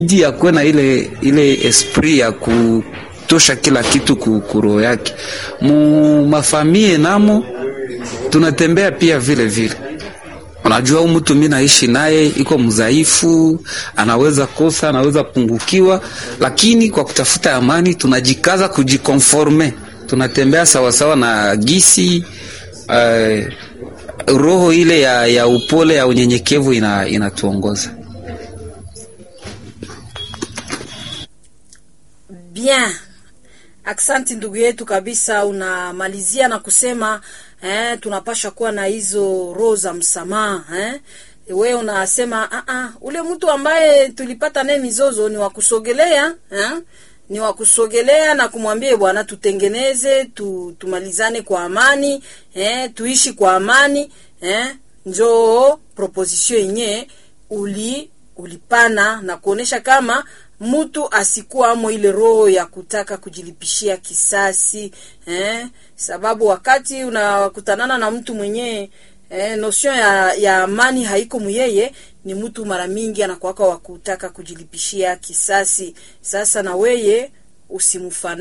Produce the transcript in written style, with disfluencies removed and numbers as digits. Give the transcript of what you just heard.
Idi ya kuwe na ile esprit ya kutosha kila kitu kuro yake. Mafamie namo tunatembea pia vile vile. Unajua mtu mimi naishi naye iko mzaifu, anaweza kosa, anaweza pungukiwa, lakini kwa kutafuta amani tunajikaza kujikonforme. Tunatembea sawa sawa na gisi roho ile ya upole ya unyenyekevu inatuongoza. Bien. Aksanti ndugu yetu kabisa, unamalizia na kusema tunapasha kuwa na hizo roho za msamaha. Wewe unasema ule mtu ambaye tulipata naye mizozo ni wakusogelea, ni wakusogelea na kumwambia bwana tutengeneze, tumalizane kwa amani, tuishi kwa amani, njoo proposition yenye ulipana na kuonesha kama mtu asikuwa amo ile roho ya kutaka kujilipishia kisasi, sababu wakati unakutanana na mtu mwenye notion ya amani haiko muyeye, ni mtu mara mingi anakuwa wa kutaka kujilipishia kisasi. Sasa na weye usimufana